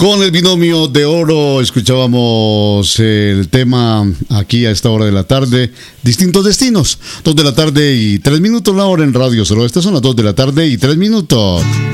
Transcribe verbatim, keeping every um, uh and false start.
Con el binomio de oro escuchábamos el tema aquí a esta hora de la tarde, Distintos Destinos, dos de la tarde y tres minutos la hora en Radio Solo. Estas son las dos de la tarde y tres minutos.